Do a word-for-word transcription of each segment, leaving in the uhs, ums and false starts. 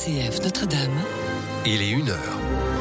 C F Notre-Dame. Il est une heure.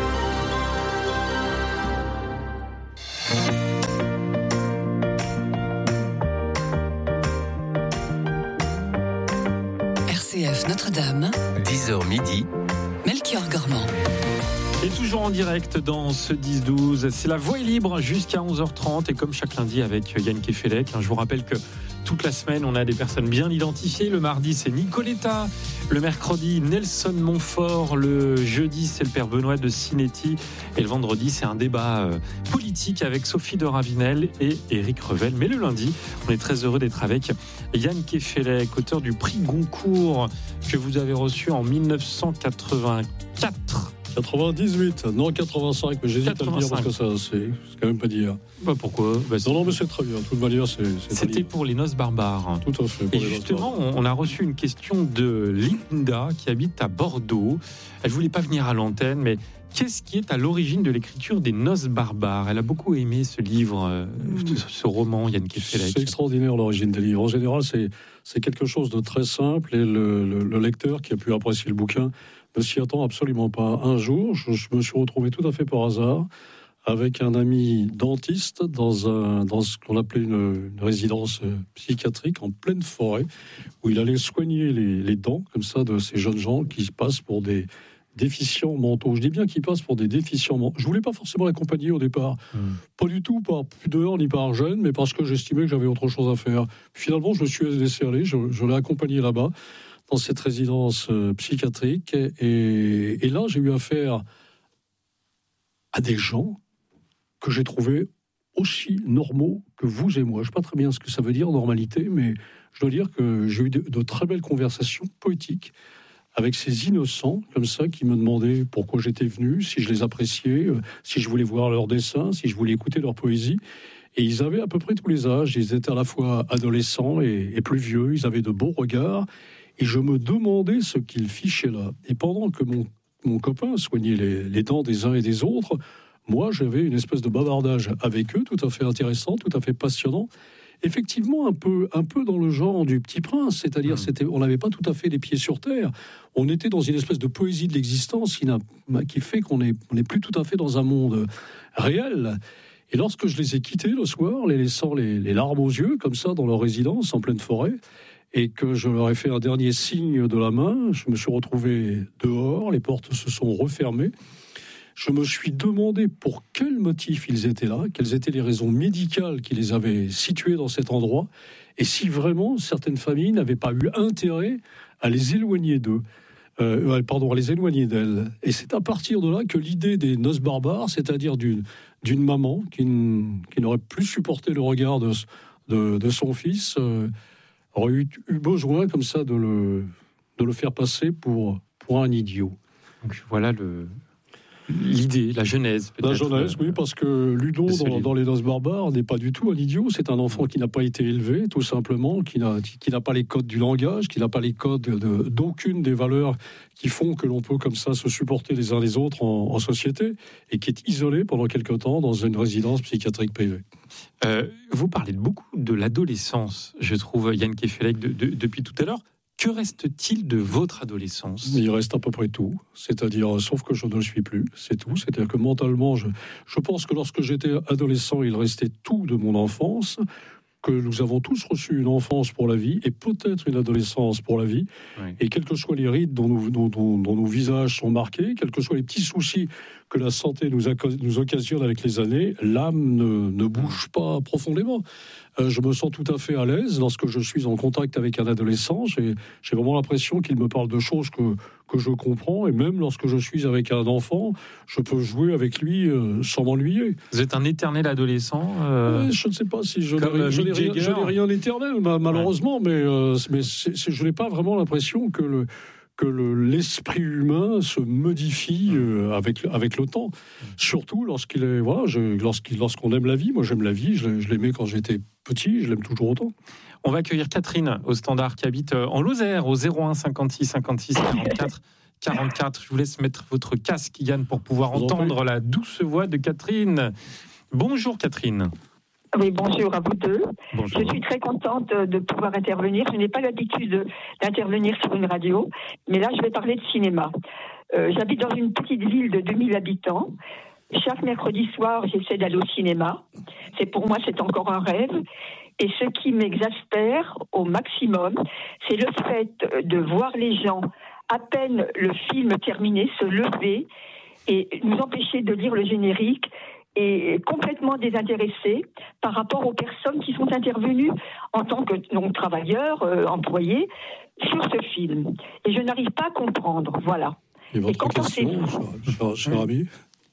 R C F Notre-Dame. dix heures midi. Melchior Gormand. Et toujours en direct dans ce dix douze, c'est la voie est libre jusqu'à onze heures trente et comme chaque lundi avec Yann Kefelec. Je vous rappelle que toute la semaine on a des personnes bien identifiées. Le mardi c'est Nicoletta, le mercredi Nelson Montfort, le jeudi c'est le père Benoît de Sinetti et le vendredi c'est un débat politique avec Sophie de Ravinel et Éric Revel. Mais le lundi on est très heureux d'être avec Yann Kefelec, auteur du prix Goncourt que vous avez reçu en dix-neuf cent quatre-vingt-quatre. quatre-vingt-dix-huit, non quatre-vingt-cinq, mais j'hésite quatre-vingt-cinq. à le dire parce que ça, c'est, c'est quand même pas dire. Bah pourquoi bah Non, non, mais c'est très bien. De toute manière, c'est, c'est C'était pour les noces barbares. Tout à fait. Et justement, on a reçu une question de Linda qui habite à Bordeaux. Elle voulait pas venir à l'antenne, mais qu'est-ce qui est à l'origine de l'écriture des noces barbares ? Elle a beaucoup aimé ce livre, euh, ce roman, Yann Kefelec. C'est extraordinaire l'origine des livres. En général, c'est, c'est quelque chose de très simple et le, le, le lecteur qui a pu apprécier le bouquin ne s'y attend absolument pas. Un jour, je, je me suis retrouvé tout à fait par hasard avec un ami dentiste dans, un, dans ce qu'on appelait une, une résidence psychiatrique en pleine forêt, où il allait soigner les, les dents, comme ça, de ces jeunes gens qui passent pour des déficients mentaux. Je dis bien qu'ils passent pour des déficients mentaux. Je voulais pas forcément l'accompagner au départ. Mmh. Pas du tout par pudeur ni par gêne, mais parce que j'estimais que j'avais autre chose à faire. Finalement, je me suis laissé aller, je, je l'ai accompagné là-bas, dans cette résidence euh, psychiatrique. Et, et là, j'ai eu affaire à des gens que j'ai trouvés aussi normaux que vous et moi. Je ne sais pas très bien ce que ça veut dire, normalité, mais je dois dire que j'ai eu de, de très belles conversations poétiques avec ces innocents, comme ça, qui me demandaient pourquoi j'étais venu, si je les appréciais, euh, si je voulais voir leurs dessins, si je voulais écouter leur poésie. Et ils avaient à peu près tous les âges. Ils étaient à la fois adolescents et, et plus vieux. Ils avaient de beaux regards. Et je me demandais ce qu'ils fichaient là. Et pendant que mon, mon copain soignait les, les dents des uns et des autres, moi, j'avais une espèce de bavardage avec eux, tout à fait intéressant, tout à fait passionnant. Effectivement, un peu, un peu dans le genre du Petit Prince, c'est-à-dire, c'était, on n'avait pas tout à fait les pieds sur terre. On était dans une espèce de poésie de l'existence qui, n'a, qui fait qu'on n'est on est plus tout à fait dans un monde réel. Et lorsque je les ai quittés le soir, les laissant les, les larmes aux yeux, comme ça, dans leur résidence, en pleine forêt, et que je leur ai fait un dernier signe de la main, je me suis retrouvé dehors, les portes se sont refermées. Je me suis demandé pour quel motif ils étaient là, quelles étaient les raisons médicales qui les avaient situés dans cet endroit, et si vraiment certaines familles n'avaient pas eu intérêt à les éloigner d'eux, euh, pardon, à les éloigner d'elles. Et c'est à partir de là que l'idée des noces barbares, c'est-à-dire d'une, d'une maman qui, qui n'aurait plus supporté le regard de, de, de son fils, euh, aurait eu, eu besoin comme ça de le, de le faire passer pour, pour un idiot. Donc voilà le... l'idée, la genèse. La genèse, oui, parce que Ludon, dans, dans Les Noces barbares, n'est pas du tout un idiot. C'est un enfant qui n'a pas été élevé, tout simplement, qui n'a, qui n'a pas les codes du langage, qui n'a pas les codes de, d'aucune des valeurs qui font que l'on peut comme ça se supporter les uns les autres en, en société, et qui est isolé pendant quelque temps dans une résidence psychiatrique privée. Euh, vous parlez beaucoup de l'adolescence, je trouve, Yann Kefelec, de, de, depuis tout à l'heure. Que reste-t-il de votre adolescence ? Il reste à peu près tout, c'est-à-dire, sauf que je ne le suis plus, c'est tout. C'est-à-dire que mentalement, je, je pense que lorsque j'étais adolescent, il restait tout de mon enfance, que nous avons tous reçu une enfance pour la vie, et peut-être une adolescence pour la vie, oui. Et quelles que soient les rides dont, nous, dont, dont, dont nos visages sont marqués, quels que soient les petits soucis que la santé nous, acc- nous occasionne avec les années, l'âme ne, ne bouge pas profondément. Euh, je me sens tout à fait à l'aise lorsque je suis en contact avec un adolescent. J'ai, j'ai vraiment l'impression qu'il me parle de choses que, que je comprends. Et même lorsque je suis avec un enfant, je peux jouer avec lui euh, sans m'ennuyer. Vous êtes un éternel adolescent euh... euh, Je ne sais pas si je, Comme n'ai, je, n'ai rien, je n'ai rien d'éternel, malheureusement. Ouais. Mais, euh, mais c'est, c'est, je n'ai pas vraiment l'impression que le... que le, l'esprit humain se modifie euh, avec, avec le temps. Surtout lorsqu'il est, voilà, je, lorsqu'il, lorsqu'on aime la vie. Moi, j'aime la vie. Je, je l'aimais quand j'étais petit. Je l'aime toujours autant. On va accueillir Catherine au standard qui habite en Lozère au zéro un cinquante-six cinquante-six quarante-quatre quarante-quatre. Je vous laisse mettre votre casque, Yann, pour pouvoir vous entendre la douce voix de Catherine. Bonjour, Catherine. Oui, bonjour à vous deux. Bonjour. Je suis très contente de pouvoir intervenir. Je n'ai pas l'habitude de- d'intervenir sur une radio, mais là, je vais parler de cinéma. Euh, j'habite dans une petite ville de deux mille habitants. Chaque mercredi soir, j'essaie d'aller au cinéma. C'est pour moi, c'est encore un rêve. Et ce qui m'exaspère au maximum, c'est le fait de voir les gens, à peine le film terminé, se lever et nous empêcher de lire le générique et complètement désintéressés par rapport aux personnes qui sont intervenues en tant que donc, travailleurs, euh, employés, sur ce film. Et je n'arrive pas à comprendre, voilà. Et votre qu'en question, pensez-vous cher, cher- cher ami?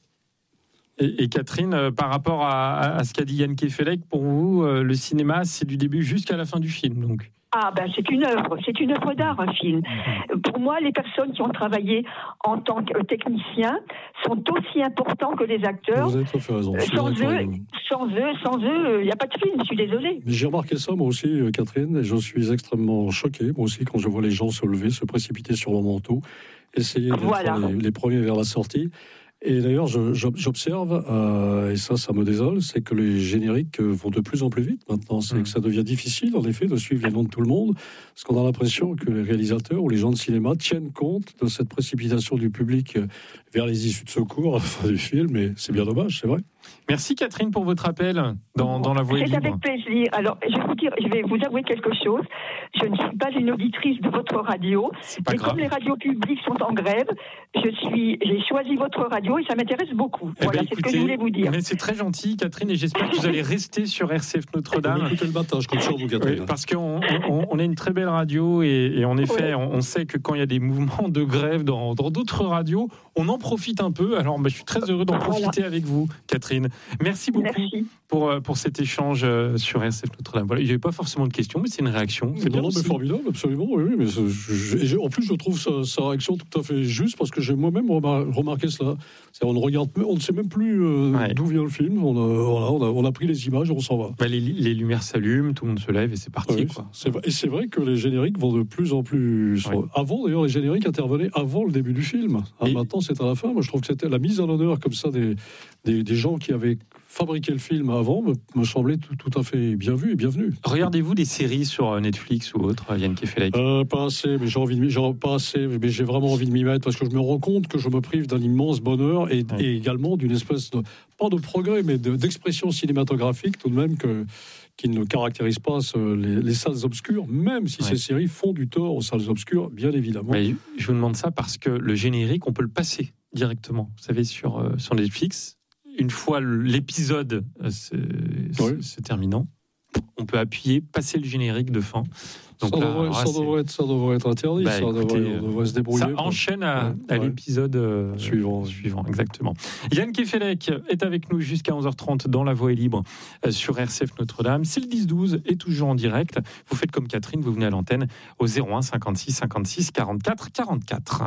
Et, et Catherine, euh, par rapport à, à- à ce qu'a dit Yann Kefelec, pour vous, euh, le cinéma, c'est du début jusqu'à la fin du film, donc. Ah ben c'est une œuvre, c'est une œuvre d'art, un film. Pour moi, les personnes qui ont travaillé en tant que techniciens sont aussi importants que les acteurs. Vous avez tout à fait raison. Euh, je suis Sans d'accord eux, avec vous. sans eux, sans eux, il n'y a pas de film, je suis désolée. Mais j'ai remarqué ça moi aussi, euh, Catherine, et je suis extrêmement choqué, moi aussi, quand je vois les gens se lever, se précipiter sur leur manteau, essayer d'être Voilà. les, les premiers vers la sortie. Et d'ailleurs, je- j'ob- j'observe, euh, et ça, ça me désole, c'est que les génériques euh, vont de plus en plus vite maintenant. C'est Mm. que ça devient difficile, en effet, de suivre les noms de tout le monde, parce qu'on a l'impression que les réalisateurs ou les gens de cinéma tiennent compte de cette précipitation du public euh, vers les issues de secours à la fin du film, et c'est bien dommage, c'est vrai. Merci Catherine pour votre appel dans, dans La Voix est C'est libre. avec plaisir. Alors, je vais vous dire, je vais vous avouer quelque chose. Je ne suis pas une auditrice de votre radio. C'est pas Mais grave. comme les radios publiques sont en grève, je suis, j'ai choisi votre radio et ça m'intéresse beaucoup. Eh Voilà, ben, c'est ce que je voulais vous dire. mais c'est très gentil, Catherine, et j'espère que vous allez rester sur R C F Notre-Dame. Écoutez le matin, je compte sur vous, Catherine. Oui, parce qu'on on, on a une très belle radio et, et en effet, on, on sait que quand il y a des mouvements de grève dans dans d'autres radios, on en profite un peu. Alors, bah, je suis très heureux d'en Voilà. profiter avec vous, Catherine. Merci beaucoup Merci. pour, euh, pour cet échange euh, sur R C F Notre-Dame. Voilà, il n'y avait pas forcément de questions, mais c'est une réaction. C'est Non, bien non, mais aussi. formidable, absolument, oui, oui, mais je- je- et j'ai- en plus, je trouve sa, sa réaction tout à fait juste, parce que j'ai moi-même remar- remarqué cela. C'est-à-dire, on ne regarde, on ne sait même plus euh, Ouais. d'où vient le film, on a, voilà, on, a, on a pris les images et on s'en va. Bah, les, les lumières s'allument, tout le monde se lève et c'est parti. Oui, quoi. c'est vrai- et c'est vrai que les génériques vont de plus en plus. Oui. Avant, d'ailleurs, les génériques intervenaient avant le début du film. Hein, Et- Maintenant, c'est à la fin. Moi, je trouve que c'était la mise en honneur comme ça des, des, des gens qui avaient fabriqué le film avant me, me semblait tout, tout à fait bien vu et bienvenu. Regardez-vous des séries sur Netflix ou autre, Yann Kefelec? Euh, pas assez, mais j'ai envie de m'y- j'ai pas assez, mais j'ai vraiment envie de m'y mettre parce que je me rends compte que je me prive d'un immense bonheur et, Oui. et également d'une espèce de pas de progrès, mais de- d'expression cinématographique tout de même que qui ne caractérise pas ce- les, les salles obscures, même si Oui. ces séries font du tort aux salles obscures, bien évidemment. Mais je vous demande ça parce que le générique, on peut le passer directement. Vous savez, sur, euh, sur Netflix, une fois l'épisode euh, se, Oui. se terminant, on peut appuyer, passer le générique de fin. Donc ça, là, devrait, alors ça, là, c'est- devrait être, ça devrait être interdit. Bah, ça écoutez, devrait, on devrait se débrouiller. ça pour- enchaîne à, Ouais, à ouais. l'épisode euh, Suivant. suivant, exactement. Yann Kefelec est avec nous jusqu'à onze heures trente dans La Voix est libre euh, sur R C F Notre-Dame. C'est le dix douze et toujours en direct. Vous faites comme Catherine, vous venez à l'antenne au zéro un cinquante-six cinquante-six quarante-quatre quarante-quatre.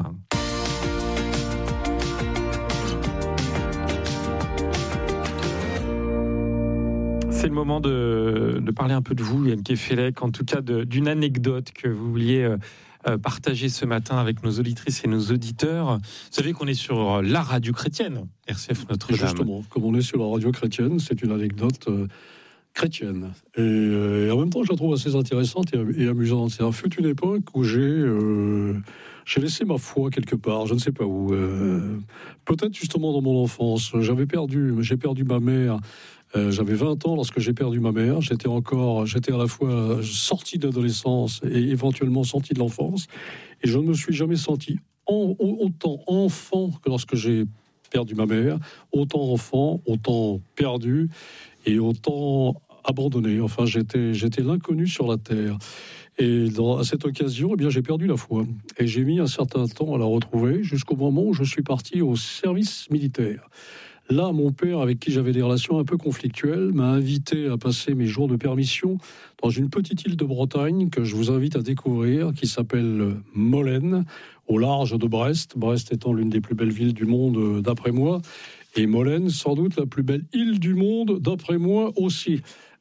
C'est le moment de, de parler un peu de vous, Yann Kefelec, en tout cas de- d'une anecdote que vous vouliez euh, euh, partager ce matin avec nos auditrices et nos auditeurs. Vous savez qu'on est sur la radio chrétienne, R C F Et Notre-Dame. justement, comme on est sur la radio chrétienne, c'est une anecdote euh, chrétienne. Et, euh, et en même temps, je la trouve assez intéressante et, et amusante. C'est un fut une époque où j'ai euh, j'ai laissé ma foi quelque part, je ne sais pas où. euh, peut-être justement dans mon enfance. J'avais perdu, j'ai perdu ma mère. Euh, j'avais vingt ans lorsque j'ai perdu ma mère. J'étais encore, j'étais à la fois sorti de l'adolescence et éventuellement sorti de l'enfance. Et je ne me suis jamais senti en- autant enfant que lorsque j'ai perdu ma mère, autant enfant, autant perdu et autant abandonné. Enfin, j'étais, j'étais l'inconnu sur la terre. Et dans, à cette occasion, eh bien, j'ai perdu la foi. Et j'ai mis un certain temps à la retrouver jusqu'au moment où je suis parti au service militaire. Là, mon père, avec qui j'avais des relations un peu conflictuelles, m'a invité à passer mes jours de permission dans une petite île de Bretagne que je vous invite à découvrir, qui s'appelle Molène, au large de Brest. Brest étant l'une des plus belles villes du monde, euh, d'après moi. Et Molène, sans doute la plus belle île du monde, d'après moi aussi.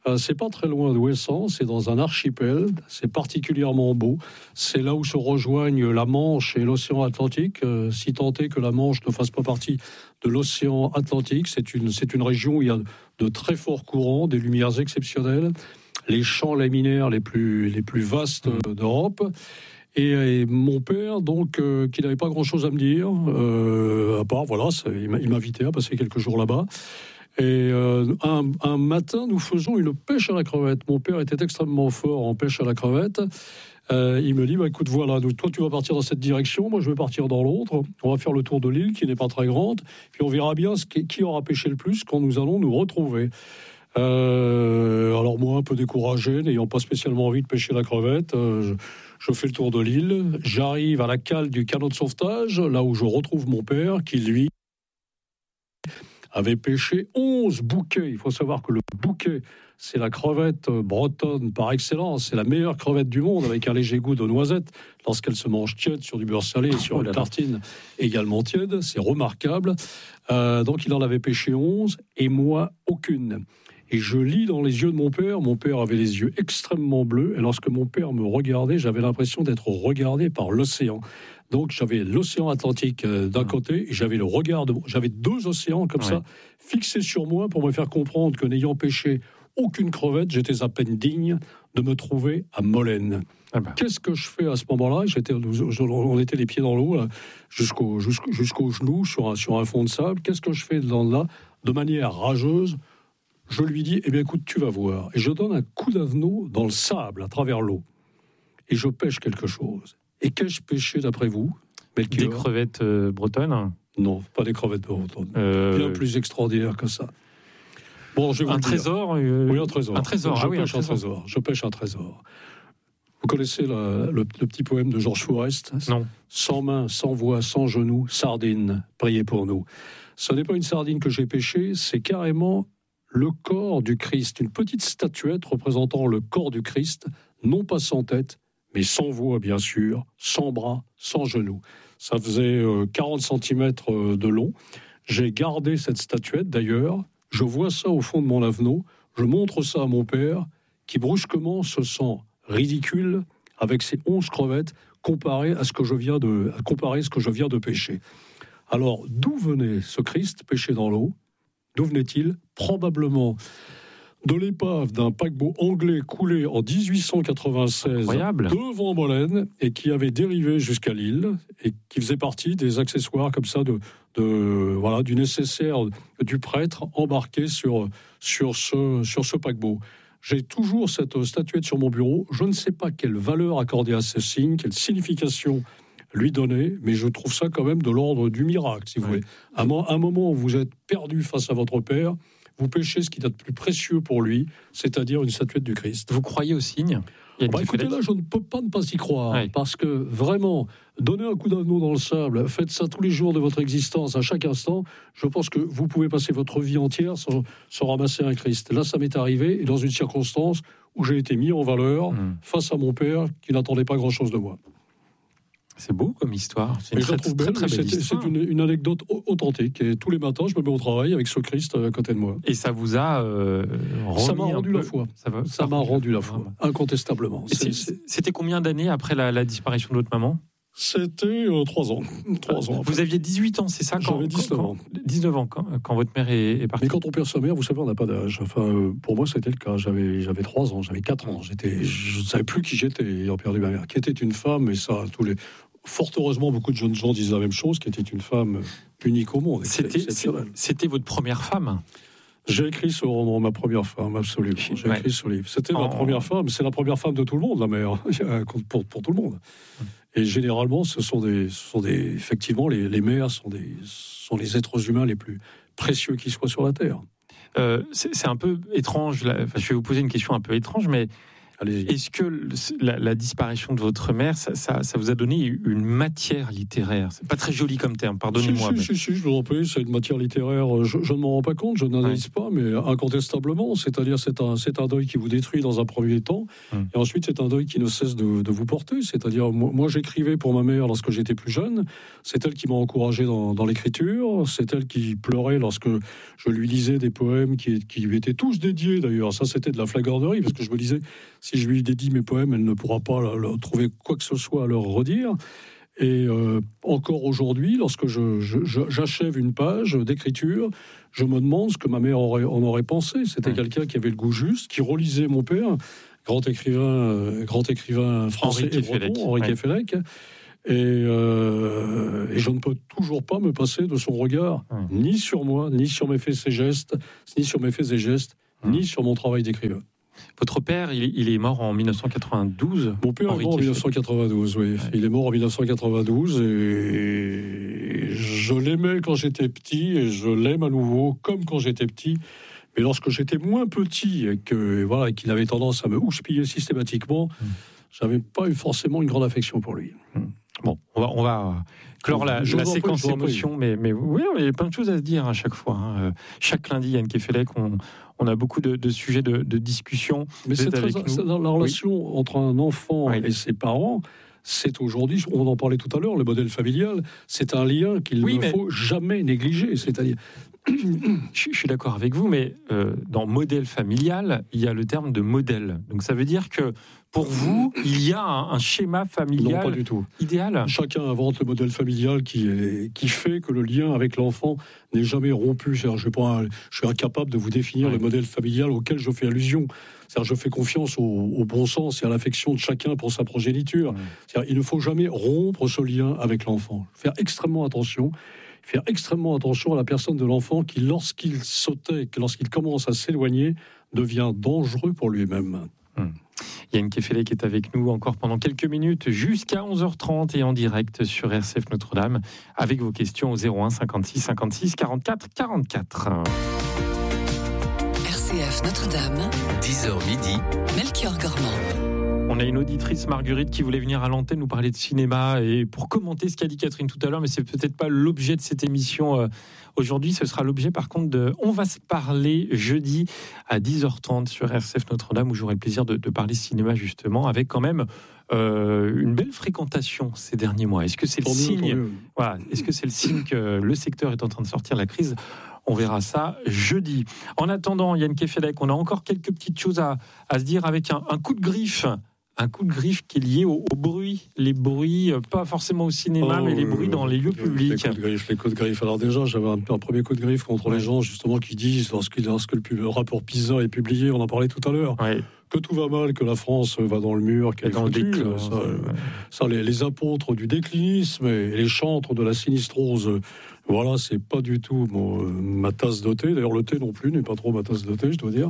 Euh, c'est pas très loin d'Ouessant, c'est dans un archipel, c'est particulièrement beau. C'est là où se rejoignent la Manche et l'océan Atlantique. Euh, si tant est que la Manche ne fasse pas partie de l'océan Atlantique, c'est une, c'est une région où il y a de très forts courants, des lumières exceptionnelles, les champs laminaires les plus, les plus vastes d'Europe. Et, et mon père, donc, euh, qui n'avait pas grand-chose à me dire, euh, à part, voilà, ça, il m'invitait à passer quelques jours là-bas. Et euh, un, un matin, nous faisons une pêche à la crevette. Mon père était extrêmement fort en pêche à la crevette. Euh, il me dit, bah, écoute, voilà, toi tu vas partir dans cette direction, moi je vais partir dans l'autre. On va faire le tour de l'île, qui n'est pas très grande, puis on verra bien ce qui, qui aura pêché le plus quand nous allons nous retrouver. Euh, alors moi, un peu découragé, n'ayant pas spécialement envie de pêcher la crevette, euh, je, je fais le tour de l'île. J'arrive à la cale du canot de sauvetage, là où je retrouve mon père, qui lui avait pêché onze bouquets. Il faut savoir que le bouquet, c'est la crevette bretonne par excellence. C'est la meilleure crevette du monde, avec un léger goût de noisette, lorsqu'elle se mange tiède sur du beurre salé et sur une tartine également tiède. C'est remarquable. Euh, donc il en avait pêché onze, et moi, aucune. Et je lis dans les yeux de mon père. Mon père avait les yeux extrêmement bleus. Et lorsque mon père me regardait, j'avais l'impression d'être regardé par l'océan. Donc j'avais l'océan Atlantique d'un côté et j'avais le regard de... J'avais deux océans comme ouais. ça, fixés sur moi pour me faire comprendre que n'ayant pêché aucune crevette, j'étais à peine digne de me trouver à Molène. Ah ben. Qu'est-ce que je fais à ce moment-là ? J'étais, on était les pieds dans l'eau, là, jusqu'au, jusqu'au, jusqu'au genou, sur un, sur un fond de sable. Qu'est-ce que je fais dans là ? De manière rageuse, je lui dis, eh bien écoute, tu vas voir. Et je donne un coup d'avenot dans le sable, à travers l'eau. Et je pêche quelque chose. Et qu'ai-je pêché d'après vous, Melchior ? Des crevettes euh, bretonnes ? Non, pas des crevettes bretonnes. Euh... Bien plus extraordinaire que ça. Bon, je vais un vous trésor euh... Oui, un trésor. Un trésor, je ah oui, pêche un un trésor. trésor. Je pêche un trésor. Vous connaissez la, le, le petit poème de Georges Forest ? Non. Sans main, sans voix, sans genoux, sardine, priez pour nous. Ce n'est pas une sardine que j'ai pêchée, c'est carrément le corps du Christ. Une petite statuette représentant le corps du Christ, non pas sans tête, mais sans voix, bien sûr, sans bras, sans genoux. Ça faisait euh, quarante centimètres de long. J'ai gardé cette statuette, d'ailleurs. Je vois ça au fond de mon avenot. Je montre ça à mon père, qui brusquement se sent ridicule avec ses onze crevettes comparé à ce que je viens de, comparé à ce que je viens de pêcher. Alors, d'où venait ce Christ pêché dans l'eau ? D'où venait-il ? Probablement de l'épave d'un paquebot anglais coulé en dix-huit cent quatre-vingt-seize Incroyable. Devant Molène et qui avait dérivé jusqu'à Lille et qui faisait partie des accessoires comme ça de, de voilà du nécessaire du prêtre embarqué sur sur ce sur ce paquebot. J'ai toujours cette statuette sur mon bureau. Je ne sais pas quelle valeur accorder à ce signe, quelle signification lui donner, mais je trouve ça quand même de l'ordre du miracle, si vous oui. voulez. À un moment où vous êtes perdu face à votre père, vous pêchez ce qui est de plus précieux pour lui, c'est-à-dire une statuette du Christ. Vous croyez au signe ? Bah écoutez, là, je ne peux pas ne pas y croire, oui. parce que vraiment, donner un coup d'avenot dans le sable, faites ça tous les jours de votre existence, à chaque instant, je pense que vous pouvez passer votre vie entière sans, sans ramasser un Christ. Là, ça m'est arrivé, et dans une circonstance où j'ai été mis en valeur mmh. face à mon père, qui n'attendait pas grand-chose de moi. C'est beau comme histoire. C'est une très, très, belle, très, très belle c'est, histoire. C'est une, une anecdote authentique. Et tous les matins, je me mets au travail avec ce Christ à côté de moi. Et ça vous a euh, remis Ça m'a rendu un peu... la foi. Ça, va, ça, ça m'a rendu la foi, vraiment. Incontestablement. C'est, c'est... C'était combien d'années après la, la disparition de votre maman ? C'était euh, trois ans. Trois ans. Vous aviez dix-huit ans, c'est ça quand, J'avais dix-neuf ans. dix-neuf ans, quand, quand votre mère est, est partie. Mais quand on perd sa mère, vous savez, on n'a pas d'âge. Enfin, euh, pour moi, c'était le cas. J'avais, j'avais trois ans, j'avais quatre ans. J'étais, je ne savais plus qui j'étais ayant perdu ma mère, qui était une femme, et ça, tous les... Fort heureusement, beaucoup de jeunes gens disent la même chose, qui était une femme unique au monde. C'était, c'était votre première femme ? J'ai écrit ce roman, ma première femme, absolument. J'ai ouais. écrit ce livre. C'était oh. ma première femme, c'est la première femme de tout le monde, la mère, pour, pour tout le monde. Et généralement, ce sont des, ce sont des effectivement, les, les mères sont, des, sont les êtres humains les plus précieux qui soient sur la Terre. Euh, c'est, c'est un peu étrange, là. Enfin, je vais vous poser une question un peu étrange, mais Allez-y. Est-ce que le- la, la disparition de votre mère, ça, ça, ça vous a donné une matière littéraire? C'est pas très joli comme terme, pardonnez-moi. Si, mais- si, si, si, je vous en prie, c'est une matière littéraire. Je, je ne m'en rends pas compte, je n'analyse pas, mais incontestablement, c'est-à-dire c'est un, c'est un deuil qui vous détruit dans un premier temps, Hum. et ensuite c'est un deuil qui ne cesse de, de vous porter. C'est-à-dire, moi, moi, j'écrivais pour ma mère lorsque j'étais plus jeune, c'est elle qui m'a encouragé dans, dans l'écriture, c'est elle qui pleurait lorsque je lui lisais des poèmes qui, qui lui étaient tous dédiés d'ailleurs. Ça, c'était de la flagornerie, parce que je me disais, si je lui dédie mes poèmes, elle ne pourra pas le- le- trouver quoi que ce soit à leur redire. Et euh, encore aujourd'hui, lorsque je, je- je- j'achève une page d'écriture, je me demande ce que ma mère aurait, en aurait pensé. C'était Mmh. quelqu'un qui avait le goût juste, qui relisait mon père, grand écrivain, euh, grand écrivain français Henri et Queffélec, breton, Henri ouais. Queffélec. Et, euh, et je ne peux toujours pas me passer de son regard, Mmh. ni sur moi, ni sur mes faits et gestes, ni sur mes faits et gestes, Mmh. ni sur mon travail d'écrivain. Votre père, il, il est mort en mille neuf cent quatre-vingt-douze. Mon père Henri est mort en Queffélec. mille neuf cent quatre-vingt-douze, oui. Il est mort en mille neuf cent quatre-vingt-douze et je l'aimais quand j'étais petit et je l'aime à nouveau comme quand j'étais petit. Mais lorsque j'étais moins petit et que voilà, qu'il avait tendance à me houspiller systématiquement, Mm. j'avais pas eu forcément une grande affection pour lui. Bon, on va, on va clore la, Je la vous en prie, séquence je vous en prie. émotion, mais, mais oui, il y a plein de choses à se dire à chaque fois. hein. Euh, Chaque lundi, Yann Queffélec, on, on a beaucoup de, de sujets de, de discussion. Mais Vous c'est êtes très, avec nous. c'est dans la relation entre un enfant Oui. et ses parents. C'est aujourd'hui, on en parlait tout à l'heure, le modèle familial, c'est un lien qu'il Oui, ne mais- faut jamais négliger. C'est-à-dire, Je, je suis d'accord avec vous, mais euh, dans modèle familial, il y a le terme de modèle. Donc ça veut dire que pour vous, il y a un, un schéma non, familial pas du tout. idéal. Chacun invente le modèle familial qui, est, qui fait que le lien avec l'enfant n'est jamais rompu. C'est-à-dire, je, suis pas un- je suis incapable de vous définir Oui. le modèle familial auquel je fais allusion. C'est-à-dire, je fais confiance au, au bon sens et à l'affection de chacun pour sa progéniture. Oui. C'est-à-dire, il ne faut jamais rompre ce lien avec l'enfant. Faire extrêmement attention. Faire extrêmement attention à la personne de l'enfant qui, lorsqu'il sautait, que lorsqu'il commence à s'éloigner, devient dangereux pour lui-même. Yann Queffélec est avec nous encore pendant quelques minutes, jusqu'à onze heures trente et en direct sur R C F Notre-Dame, avec vos questions au zéro un cinquante-six cinquante-six quarante-quatre quarante-quatre. R C F Notre-Dame, dix heures midi, Melchior Gormand. On a une auditrice, Marguerite, qui voulait venir à l'antenne nous parler de cinéma et pour commenter ce qu'a dit Catherine tout à l'heure, mais c'est peut-être pas l'objet de cette émission euh, aujourd'hui. Ce sera l'objet, par contre, de On va se parler jeudi à dix heures trente sur R C F Notre-Dame, où j'aurai le plaisir de, de parler cinéma, justement, avec quand même euh, une belle fréquentation ces derniers mois. Est-ce que c'est le Tant mieux, signe tant mieux. Voilà. Est-ce que c'est le signe que le secteur est en train de sortir de la crise? On verra ça jeudi. En attendant, Yann Queffélec, on a encore quelques petites choses à, à se dire avec un, un coup de griffe. Un coup de griffe qui est lié au, au bruit. Les bruits, euh, pas forcément au cinéma, Oh, mais les euh, bruits dans les lieux Les publics. coups de griffe, les coups de griffe. Alors déjà, j'avais un, un premier coup de griffe contre Ouais. les gens justement qui disent, lorsque, lorsque le, pub- le rapport PISA est publié, on en parlait tout à l'heure, Ouais, que tout va mal, que la France va dans le mur, qu'elle est dans le foutue. déclin. Ça, euh, ça, les, les apôtres du déclinisme et les chantres de la sinistrose, euh, voilà, c'est pas du tout mon, euh, ma tasse de thé. D'ailleurs, le thé non plus n'est pas trop ma tasse de thé, je dois dire.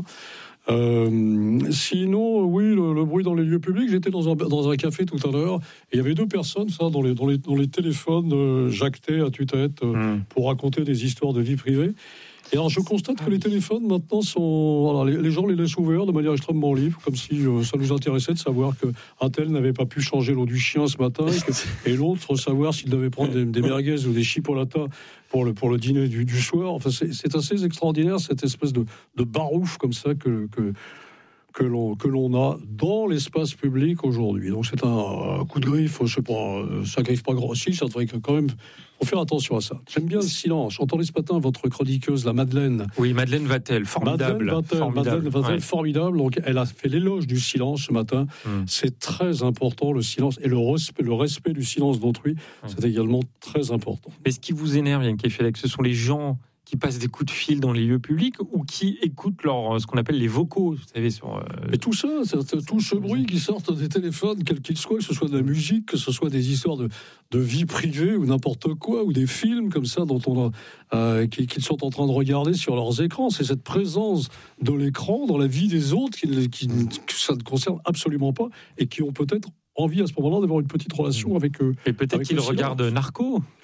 Euh, sinon, oui, le, le bruit dans les lieux publics. J'étais dans un, dans un café tout à l'heure et il y avait deux personnes, ça, dans les, dans les, dans les téléphones euh, jactés à tue-tête euh, Hum. pour raconter des histoires de vie privée. Et alors, je constate Ah que les oui. téléphones maintenant sont, voilà, les, les gens les laissent ouverts de manière extrêmement libre, comme si euh, ça nous intéressait de savoir que un tel n'avait pas pu changer l'eau du chien ce matin, et, que- et l'autre savoir s'il devait prendre des, des merguez ou des chipolatas pour le pour le dîner du, du soir. Enfin, c'est, c'est assez extraordinaire cette espèce de, de barouf comme ça que que que l'on, que l'on a dans l'espace public aujourd'hui. Donc c'est un, un coup de griffe, je sais pas, euh, ça griffe pas grand. Si, ça devrait quand même, faut faire attention à ça. J'aime bien le silence. J'entendais ce matin votre chroniqueuse, la Madeleine. Oui, Madeleine Vatel, formidable. Madeleine Vatel, formidable. Madeleine Vatel, Ouais. formidable. Donc elle a fait l'éloge du silence ce matin. Hum. C'est très important, le silence, et le respect, le respect du silence d'autrui, c'est également très important. Mais ce qui vous énerve, Yann Queffélec, ce sont les gens qui passent des coups de fil dans les lieux publics ou qui écoutent leur, ce qu'on appelle les vocaux, vous savez, sur... euh, Et tout ça, c'est- c'est tout ce bruit qui sort des téléphones, quel qu'il soit, que ce soit de la musique, que ce soit des histoires de, de vie privée ou n'importe quoi, ou des films comme ça dont on a, euh, qui- qu'ils sont en train de regarder sur leurs écrans. C'est cette présence de l'écran dans la vie des autres qui, qui, que ça ne concerne absolument pas et qui ont peut-être envie à ce moment-là d'avoir une petite relation avec eux. Et peut-être Avec qu'ils le silence. regardent Narco.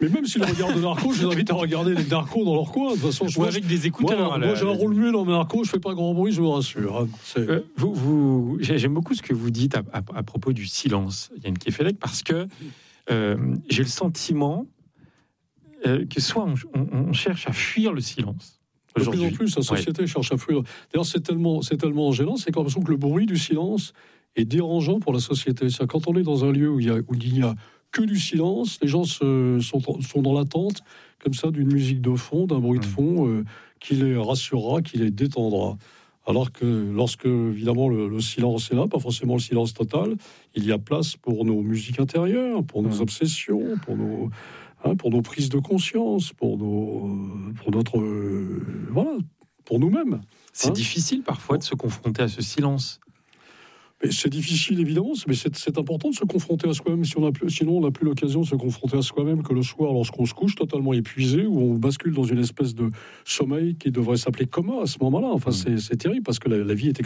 Mais même s'ils regardent Narcos, je les invite à regarder les Narcos dans leur coin. De toute façon, je Ou avec des écouteurs. Moi, là, moi j'ai un là, rôle muet dans mes Narcos, je fais pas grand bruit, je vous rassure. Hein. C'est... Euh, vous, vous, j'aime beaucoup ce que vous dites à, à, à propos du silence, Yann Kefelec, parce que euh, j'ai le sentiment euh, que soit on, on, on cherche à fuir le silence. De plus en plus, la société ouais. cherche à fuir. D'ailleurs, c'est tellement, c'est tellement gênant, c'est comme l'impression que le bruit du silence est dérangeant pour la société. C'est-à-dire, quand on est dans un lieu où il y a, où il y a que du silence, les gens se, sont, sont dans l'attente, comme ça, d'une musique de fond, d'un bruit de fond, euh, qui les rassurera, qui les détendra. Alors que lorsque, évidemment, le, le silence est là, pas forcément le silence total, il y a place pour nos musiques intérieures, pour nos mmh. obsessions, pour nos... Hein, pour nos prises de conscience, pour, nos, pour notre... Euh, voilà, pour nous-mêmes. C'est hein. difficile parfois de se confronter à ce silence. Mais c'est difficile, évidemment, mais c'est, c'est important de se confronter à soi-même. Si on a plus, sinon, on n'a plus l'occasion de se confronter à soi-même que le soir, lorsqu'on se couche totalement épuisé, où on bascule dans une espèce de sommeil qui devrait s'appeler coma à ce moment-là. Enfin, mmh. c'est, c'est terrible, parce que la, la vie est